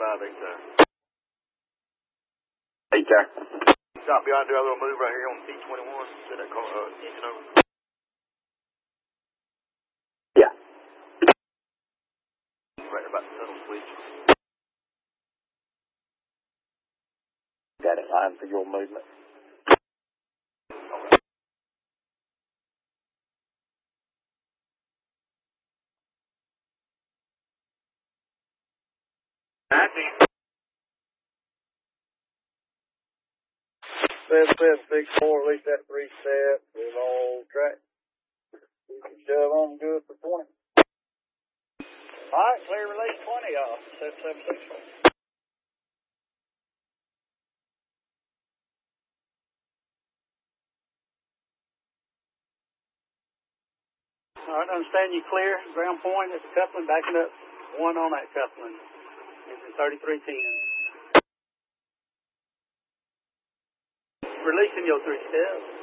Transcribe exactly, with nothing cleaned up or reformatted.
five, eight there. Eight there. Stop behind, do a little move right here on T twenty-one. Set that car, uh, engine over. Yeah. Right about the tunnel switch. Got it. Line for your movement. nineteen. Seven, seven, six, four, at least that three step, we're all track. We can shove on good for twenty. All right, clear release twenty off, seven, seven, six, four. All right, understand you clear, ground point at the coupling, backing up one on that coupling. Engine thirty-three ten. Releasing your three steps.